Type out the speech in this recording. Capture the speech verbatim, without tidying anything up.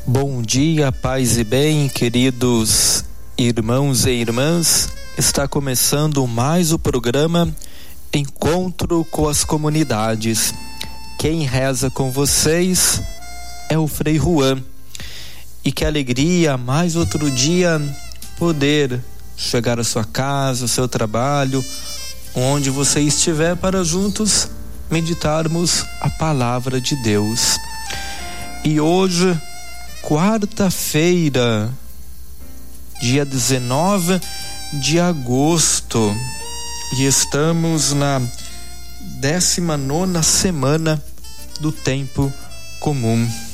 Bom dia, paz e bem, queridos irmãos e irmãs. Está começando mais o programa Encontro com as Comunidades. Quem reza com vocês é o Frei Juan. E que alegria, mais outro dia, poder chegar à sua casa, ao seu trabalho, onde você estiver, para juntos meditarmos a palavra de Deus. E hoje, quarta-feira, dia dezenove de agosto, e estamos na décima nona semana do tempo comum.